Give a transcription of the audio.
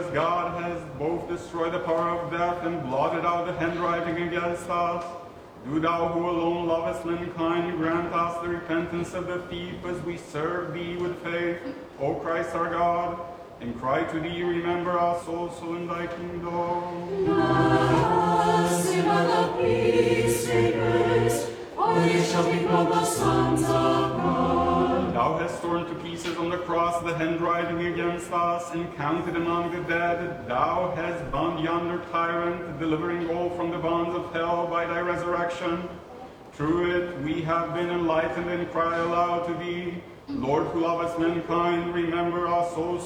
as God has both destroyed the power of death and blotted out the handwriting against us, do thou who alone lovest mankind grant us the repentance of the thief as we serve thee with faith, O Christ our God, and cry to thee, remember us also in thy kingdom. For ye shall be called the sons of God. Thou hast torn to pieces on the cross the handwriting against us, and counted among the dead. Thou hast bound yonder tyrant, delivering all from the bonds of hell by thy resurrection. Through it we have been enlightened and cry aloud to thee, Lord who lovest mankind, remember us also